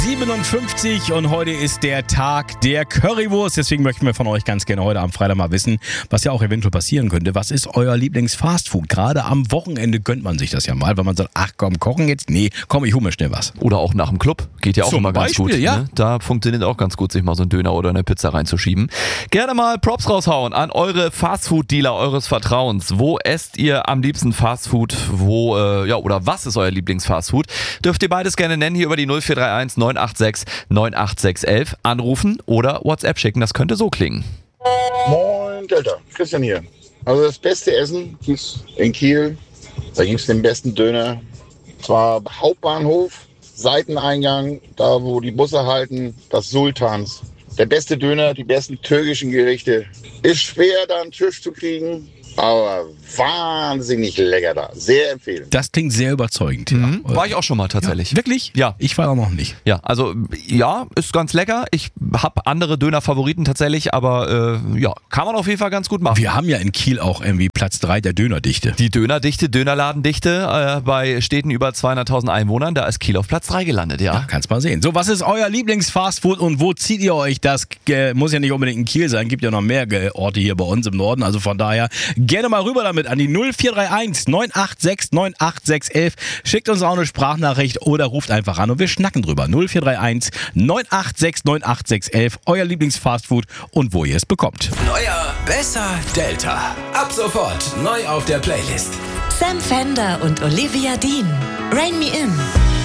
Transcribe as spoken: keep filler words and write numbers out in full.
siebenundfünfzig und heute ist der Tag der Currywurst. Deswegen möchten wir von euch ganz gerne heute am Freitag mal wissen, was ja auch eventuell passieren könnte. Was ist euer Lieblingsfastfood? Gerade am Wochenende gönnt man sich das ja mal, wenn man sagt, ach komm, kochen jetzt? Nee, komm, ich hole mir schnell was. Oder auch nach dem Club. Geht ja auch Zum immer ganz Beispiel, gut. ja. Ne? Da funktioniert auch ganz gut, sich mal so einen Döner oder eine Pizza reinzuschieben. Gerne mal Props raushauen an eure Fastfood-Dealer eures Vertrauens. Wo esst ihr am liebsten Fastfood? Wo, äh, ja, oder was ist euer Lieblingsfastfood? Dürft ihr beides gerne nennen hier über die null vier drei eins neun acht sechs neun acht sechs eins eins anrufen oder WhatsApp schicken. Das könnte so klingen. Moin Delta, Christian hier. Also das beste Essen gibt's in Kiel. Da gibt's den besten Döner. Zwar Hauptbahnhof, Seiteneingang, da wo die Busse halten, das Sultans. Der beste Döner, die besten türkischen Gerichte. Ist schwer, da einen Tisch zu kriegen, aber wahnsinnig lecker da. Sehr empfehlen. Das klingt sehr überzeugend. Mhm. Ja. War ich auch schon mal tatsächlich. Ja, wirklich? Ja. Ich war auch noch nicht. Ja, also ja, ist ganz lecker. Ich habe andere Döner-Favoriten tatsächlich, aber äh, ja, kann man auf jeden Fall ganz gut machen. Wir haben ja in Kiel auch irgendwie Platz drei der Dönerdichte. Die Dönerdichte, Dönerladendichte äh, bei Städten über zweihunderttausend Einwohnern, da ist Kiel auf Platz drei gelandet, ja. Ja, kannst mal sehen. So, was ist euer Lieblingsfastfood und wo zieht ihr euch? Das äh, muss ja nicht unbedingt in Kiel sein, gibt ja noch mehr äh, Orte hier bei uns im Norden, also von daher gerne mal rüber damit an die null vier drei eins neun acht sechs neun acht sechs eins eins. Schickt uns auch eine Sprachnachricht oder ruft einfach an und wir schnacken drüber. null vier drei eins neun acht sechs neun acht sechs eins eins, euer Lieblingsfastfood und wo ihr es bekommt. Neuer, besser, Delta. Ab sofort neu auf der Playlist. Sam Fender und Olivia Dean. Rain Me In.